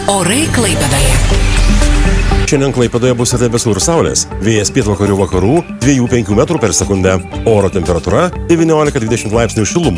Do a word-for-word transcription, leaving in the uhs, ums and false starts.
Orai Klaipėdoje. Šiandien Klaipėdoje bus ir debesų ir saulės. Vėjas pietvakarių vakarų dviejų penkių metrų per sekundę. Oro temperatūra devyniolika dvidešimt laipsnių šilumos.